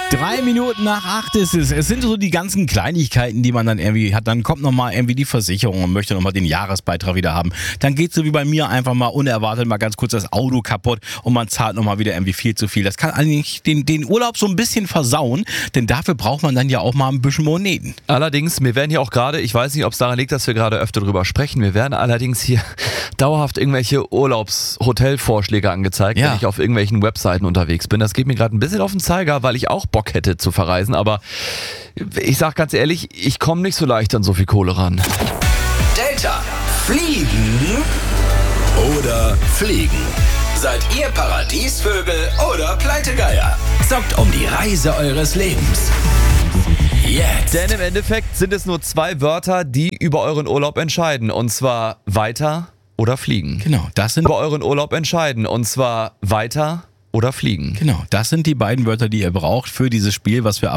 7:03 ist es. Es sind so die ganzen Kleinigkeiten, die man dann irgendwie hat. Dann kommt nochmal irgendwie die Versicherung und möchte nochmal den Jahresbeitrag wieder haben. Dann geht so wie bei mir einfach mal unerwartet mal ganz kurz das Auto kaputt und man zahlt nochmal wieder irgendwie viel zu viel. Das kann eigentlich den Urlaub so ein bisschen versauen, denn dafür braucht man dann ja auch mal ein bisschen Moneten. Allerdings, mir werden hier auch gerade, ich weiß nicht, ob es daran liegt, dass wir gerade öfter drüber sprechen, mir werden allerdings hier dauerhaft irgendwelche Urlaubshotelvorschläge angezeigt, wenn ich auf irgendwelchen Webseiten unterwegs bin. Das geht mir gerade ein bisschen auf den Zeiger, weil ich auch Bock hätte zu verreisen, aber ich sag ganz ehrlich, ich komme nicht so leicht an so viel Kohle ran. Delta, fliegen oder fliegen? Seid ihr Paradiesvögel oder Pleitegeier? Zockt um die Reise eures Lebens. Jetzt. Denn im Endeffekt sind es nur 2 Wörter, die über euren Urlaub entscheiden. Und zwar weiter oder fliegen. Genau, das sind Über euren Urlaub entscheiden. Und zwar weiter oder fliegen. Genau, das sind die beiden Wörter, die ihr braucht für dieses Spiel, was wir ab